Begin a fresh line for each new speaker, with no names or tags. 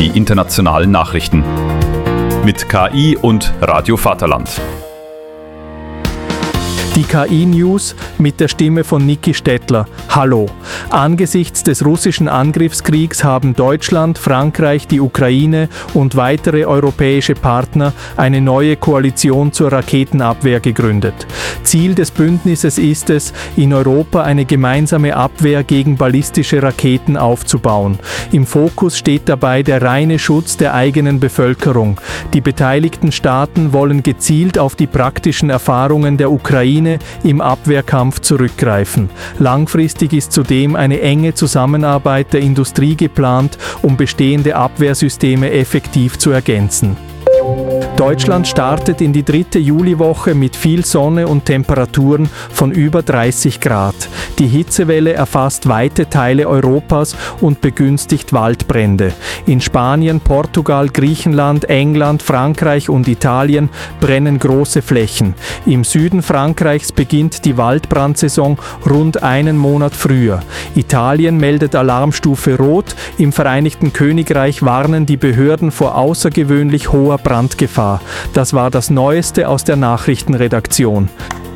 die internationalen Nachrichten. Mit KI und Radio Vaterland.
Die KI-News mit der Stimme von Niki Stettler. Hallo. Angesichts des russischen Angriffskriegs haben Deutschland, Frankreich, die Ukraine und weitere europäische Partner eine neue Koalition zur Raketenabwehr gegründet. Ziel des Bündnisses ist es, in Europa eine gemeinsame Abwehr gegen ballistische Raketen aufzubauen. Im Fokus steht dabei der reine Schutz der eigenen Bevölkerung. Die beteiligten Staaten wollen gezielt auf die praktischen Erfahrungen der Ukraine im Abwehrkampf zurückgreifen. Langfristig ist zudem eine enge Zusammenarbeit der Industrie geplant, um bestehende Abwehrsysteme effektiv zu ergänzen. Deutschland startet in die 3. Juliwoche mit viel Sonne und Temperaturen von über 30 Grad. Die Hitzewelle erfasst weite Teile Europas und begünstigt Waldbrände. In Spanien, Portugal, Griechenland, England, Frankreich und Italien brennen große Flächen. Im Süden Frankreichs beginnt die Waldbrandsaison rund einen Monat früher. Italien meldet Alarmstufe Rot. Im Vereinigten Königreich warnen die Behörden vor außergewöhnlich hoher Brandgefahr. Das war das Neueste aus der Nachrichtenredaktion.